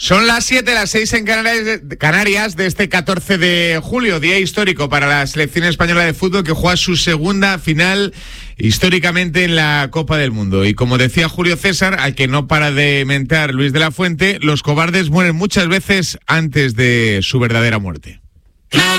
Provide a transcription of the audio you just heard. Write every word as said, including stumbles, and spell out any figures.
Son las siete, las seis en Canarias, Canarias de este catorce de julio, día histórico para la selección española de fútbol que juega su segunda final históricamente en la Copa del Mundo. Y como decía Julio César, al que no para de mentar Luis de la Fuente, los cobardes mueren muchas veces antes de su verdadera muerte.